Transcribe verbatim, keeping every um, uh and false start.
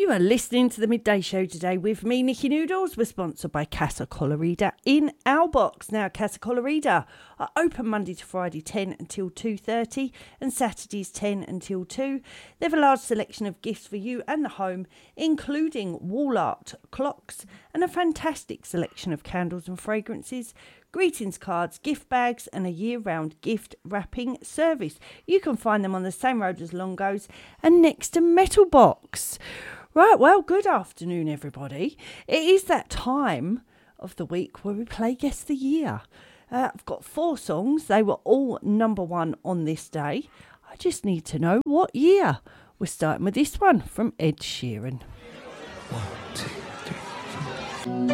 You are listening to the Midday Show today with me, Nikki Noodles. We're sponsored by Casa Colorida in our box. Now, Casa Colorida are open Monday to Friday ten until two thirty and Saturdays ten until two. They have a large selection of gifts for you and the home, including wall art, clocks, and a fantastic selection of candles and fragrances, greetings cards, gift bags, and a year-round gift wrapping service. You can find them on the same road as Longo's and next to Metal Box. Right, well, good afternoon, everybody. It is that time of the week where we play Guess the Year. Uh, I've got four songs. They were all number one on this day. I just need to know what year. We're starting with this one from Ed Sheeran. One, two, three, four.